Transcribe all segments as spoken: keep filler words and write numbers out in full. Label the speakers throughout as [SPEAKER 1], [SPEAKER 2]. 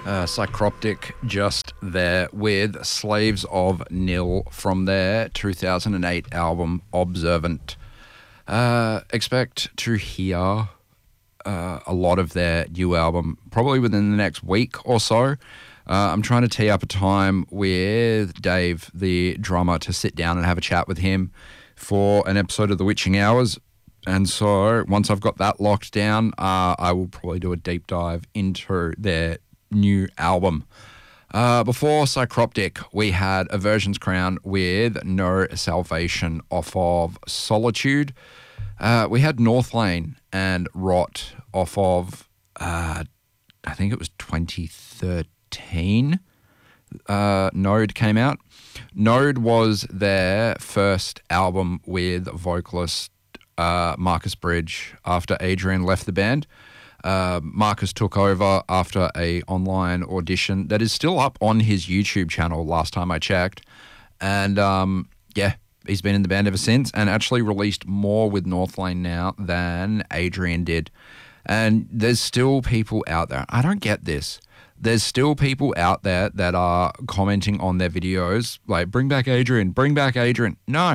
[SPEAKER 1] Uh, Psychroptic just there with Slaves of Nil from their two thousand eight album Observant. Uh, expect to hear uh, a lot of their new album probably within the next week or so. Uh, I'm trying to tee up a time with Dave, the drummer, to sit down and have a chat with him for an episode of The Witching Hours. And so once I've got that locked down, uh, I will probably do a deep dive into their new album. Uh, before Psychroptic, we had Aversion's Crown with No Salvation off of Solitude. Uh, we had Northlane and Rot off of, uh, I think it was twenty thirteen. Uh, Node came out. Node was their first album with vocalist uh, Marcus Bridge after Adrian left the band. Uh, Marcus took over after a online audition that is still up on his YouTube channel last time I checked. And um, yeah, he's been in the band ever since and actually released more with Northlane now than Adrian did. And there's still people out there. I don't get this. There's still people out there that are commenting on their videos like, bring back Adrian, bring back Adrian. No.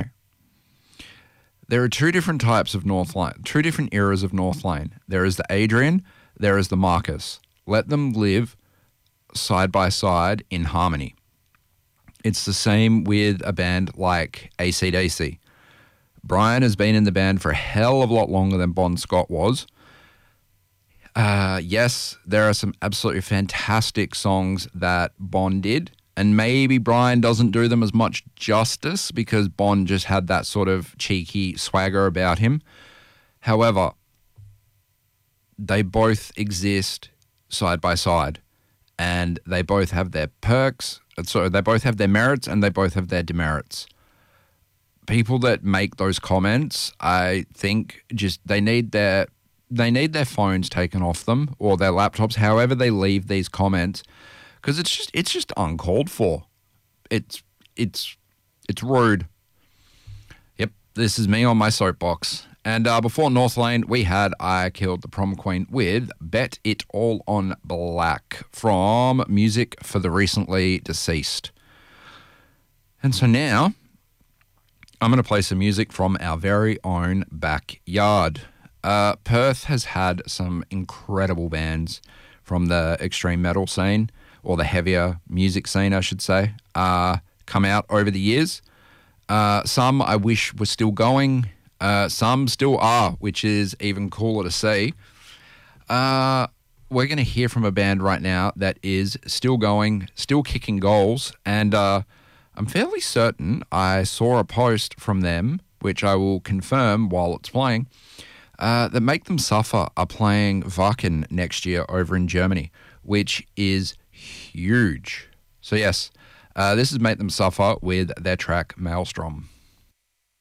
[SPEAKER 1] There are two different types of Northlane, two different eras of Northlane. There is the Adrian, there is the Marcus. Let them live side by side in harmony. It's the same with a band like A C D C. Brian has been in the band for a hell of a lot longer than Bon Scott was. Uh, yes, there are some absolutely fantastic songs that Bon did. And maybe Brian doesn't do them as much justice because Bon just had that sort of cheeky swagger about him. However, they both exist side by side and they both have their perks. So they both have their merits and they both have their demerits. People that make those comments, I think just they need their they need their phones taken off them or their laptops, however they leave these comments. Because it's just it's just uncalled for. It's it's it's rude. Yep, this is me on my soapbox. And uh, before Northlane, we had I Killed the Prom Queen with Bet It All on Black from Music for the Recently Deceased. And so now I'm going to play some music from our very own backyard. Uh, Perth has had some incredible bands from the extreme metal scene, or the heavier music scene, I should say, uh, come out over the years. Uh, some I wish were still going. Uh, some still are, which is even cooler to see. Uh, we're going to hear from a band right now that is still going, still kicking goals, and uh, I'm fairly certain I saw a post from them, which I will confirm while it's playing, uh, that Make Them Suffer are playing Wacken next year over in Germany, which is huge. So yes, uh, this is Make Them Suffer with their track Maelstrom.